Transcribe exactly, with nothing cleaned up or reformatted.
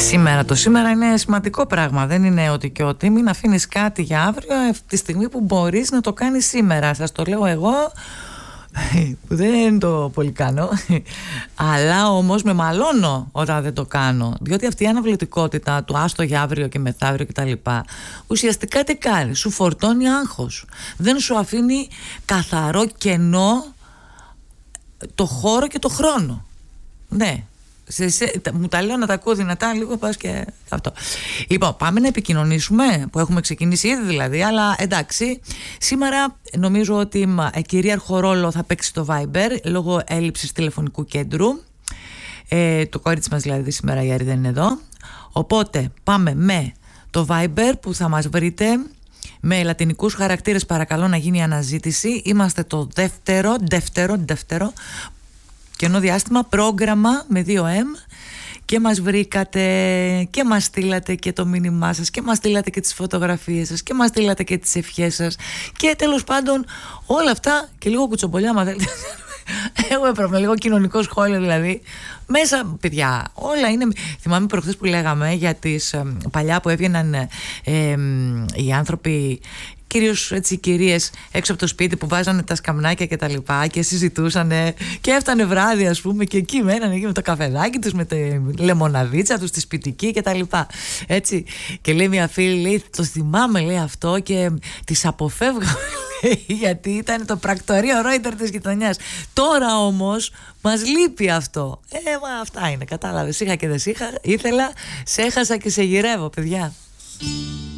Σήμερα, το σήμερα είναι σημαντικό πράγμα. Δεν είναι ότι και ότι. Μην αφήνεις κάτι για αύριο τη στιγμή που μπορείς να το κάνεις σήμερα. Σας το λέω εγώ που δεν το πολύ κάνω, αλλά όμως με μαλώνω όταν δεν το κάνω, διότι αυτή η αναβλητικότητα του άστο για αύριο και μεθαύριο κτλ. Ουσιαστικά τι κάνει? Σου φορτώνει άγχος. Δεν σου αφήνει καθαρό κενό το χώρο και το χρόνο. Ναι. Σε, σε, μου τα λέω να τα ακούω δυνατά λίγο, πας και αυτό. Λοιπόν, πάμε να επικοινωνήσουμε, που έχουμε ξεκινήσει ήδη δηλαδή, αλλά εντάξει, σήμερα νομίζω ότι ε, κυρίαρχο ρόλο θα παίξει το Viber λόγω έλλειψης τηλεφωνικού κέντρου. ε, Το κορίτσι μας δηλαδή σήμερα η Άρη δεν είναι εδώ, οπότε πάμε με το Viber που θα μας βρείτε με λατινικούς χαρακτήρες, παρακαλώ να γίνει η αναζήτηση. Είμαστε το δεύτερο, δεύτερο, δεύτερο κενό διάστημα πρόγραμμα με δύο εμ και μας βρήκατε και μας στείλατε και το μήνυμά σας και μας στείλατε και τις φωτογραφίες σας και μας στείλατε και τις ευχές σας και τέλος πάντων όλα αυτά και λίγο κουτσομπολιά μα θέλετε. Εγώ έπρεπε λίγο κοινωνικό σχόλιο δηλαδή. Μέσα, παιδιά, όλα είναι. Θυμάμαι προχθές που λέγαμε για τις ε, παλιά που έβγαιναν ε, ε, οι άνθρωποι, κυρίως έτσι οι κυρίες έξω από το σπίτι που βάζανε τα σκαμνάκια και τα λοιπά και συζητούσανε και έφτανε βράδυ ας πούμε και εκεί μένανε εκεί με το καφεδάκι τους, με τη λεμοναδίτσα τους, τη σπιτική και τα λοιπά, έτσι. Και λέει μια φίλη, λέει, το θυμάμαι λέει αυτό και τις αποφεύγαμε γιατί ήταν το πρακτορείο Ρόιτερ της γειτονιάς. Τώρα όμως μας λείπει αυτό. Ε, μα αυτά είναι, κατάλαβες. Είχα και δεν είχα, ήθελα, σε έχασα και σε γυρεύω, παιδιά.